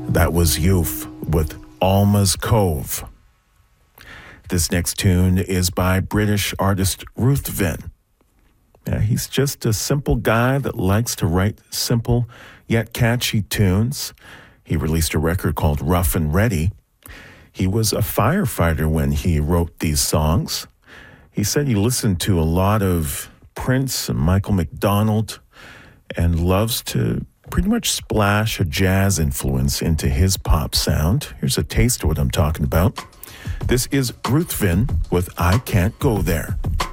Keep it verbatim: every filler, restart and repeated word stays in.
That was Youth with Alma's Cove. This next tune is by British artist Ruthven. Yeah, he's just a simple guy that likes to write simple yet catchy tunes. He released a record called Rough and Ready. He was a firefighter when he wrote these songs. He said he listened to a lot of Prince and Michael McDonald and loves to pretty much splash a jazz influence into his pop sound. Here's a taste of what I'm talking about. This is Ruthven with I Can't Go There.